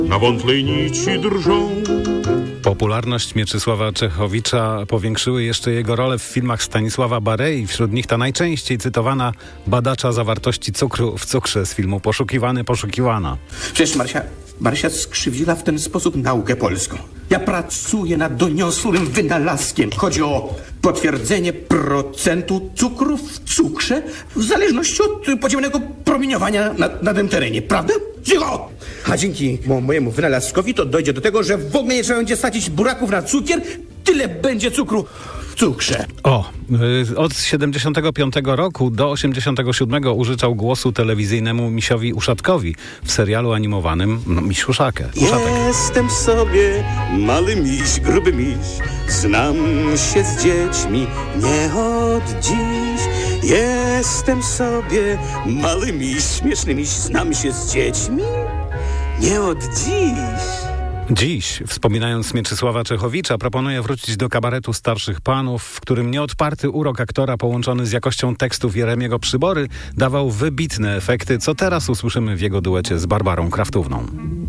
Na wątłej nici drżą. Popularność Mieczysława Czechowicza powiększyły jeszcze jego role w filmach Stanisława Barei. Wśród nich ta najczęściej cytowana Badacza zawartości cukru w cukrze z filmu Poszukiwany, poszukiwana. Przecież Marysia skrzywdziła w ten sposób naukę polską. Ja pracuję nad doniosłym wynalazkiem. Chodzi o potwierdzenie procentu cukru w cukrze w zależności od podziemnego promieniowania na tym terenie, prawda? Cicho! A dzięki mojemu wynalazkowi to dojdzie do tego, że w ogóle nie trzeba będzie sadzić buraków na cukier, tyle będzie cukru w cukrze. Od 75 roku do 87 użyczał głosu telewizyjnemu Misiowi Uszatkowi w serialu animowanym Miś Uszatek. Jestem sobie mały miś, gruby miś, znam się z dziećmi nie od dziś. Jestem sobie mały miś, śmieszny miś, znam się z dziećmi nie od dziś. Dziś, wspominając Mieczysława Czechowicza, proponuję wrócić do kabaretu starszych panów, w którym nieodparty urok aktora połączony z jakością tekstów Jeremiego Przybory dawał wybitne efekty, co teraz usłyszymy w jego duecie z Barbarą Kraftówną.